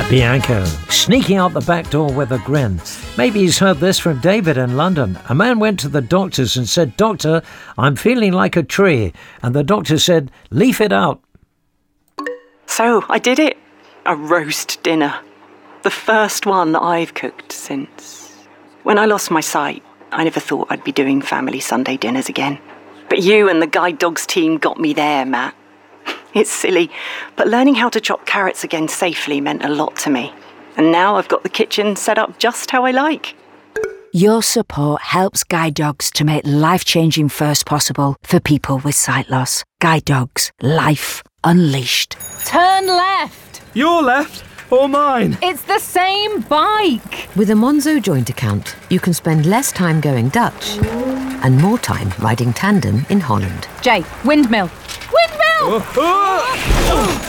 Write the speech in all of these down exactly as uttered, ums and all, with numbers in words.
Bianco, sneaking out the back door with a grin. Maybe he's heard this from David in London. A man went to the doctors and said, "Doctor, I'm feeling like a tree." And the doctor said, "Leaf it out." So, I did it. A roast dinner. The first one I've cooked since. When I lost my sight, I never thought I'd be doing family Sunday dinners again. But you and the Guide Dogs team got me there, Matt. It's silly, but learning how to chop carrots again safely meant a lot to me. And now I've got the kitchen set up just how I like. Your support helps Guide Dogs to make life-changing firsts possible for people with sight loss. Guide Dogs. Life unleashed. Turn left! Your left or mine? It's the same bike! With a Monzo joint account, you can spend less time going Dutch and more time riding tandem in Holland. Jay, windmill! Windmill! Oh, oh.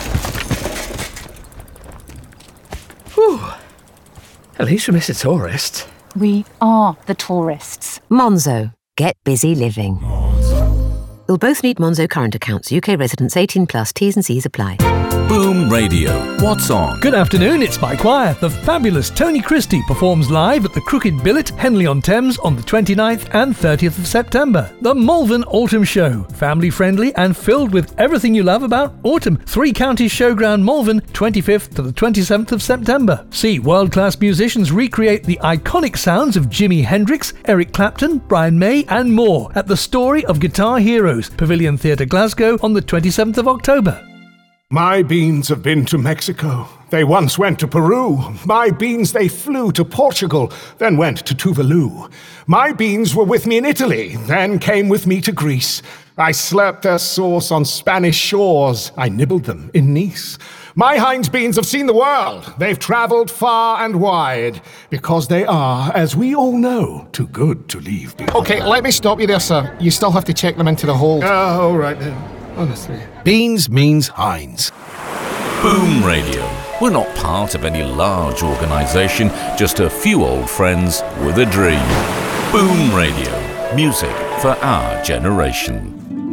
Whew. At least we miss a tourist. We are the tourists. Monzo. Get busy living. You'll both need Monzo current accounts. U K residents eighteen plus. T's and C's apply. Boom Radio. What's on? Good afternoon, it's Mike Wire. The fabulous Tony Christie performs live at the Crooked Billet, Henley-on-Thames on the twenty-ninth and thirtieth of September. The Malvern Autumn Show. Family friendly and filled with everything you love about autumn. Three Counties Showground Malvern, twenty-fifth to the twenty-seventh of September. See world-class musicians recreate the iconic sounds of Jimi Hendrix, Eric Clapton, Brian May and more at the Story of Guitar Heroes, Pavilion Theatre Glasgow on the twenty-seventh of October. My beans have been to Mexico. They once went to Peru. My beans, they flew to Portugal, then went to Tuvalu. My beans were with me in Italy, then came with me to Greece. I slurped their sauce on Spanish shores. I nibbled them in Nice. My Heinz beans have seen the world. They've travelled far and wide, because they are, as we all know, too good to leave behind. Okay, let me stop you there, sir. You still have to check them into the hold. Oh, all right then. Honestly. Beans means Heinz. Boom Radio. We're not part of any large organisation, just a few old friends with a dream. Boom Radio. Music for our generation.